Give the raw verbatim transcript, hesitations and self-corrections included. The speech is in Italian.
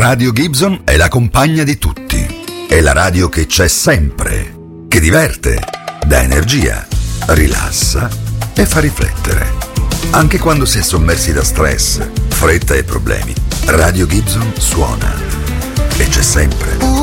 Radio Gibson è la compagna di tutti. È la radio che c'è sempre, che diverte, dà energia, rilassa e fa riflettere. Anche quando si è sommersi da stress, fretta e problemi, Radio Gibson suona e c'è sempre.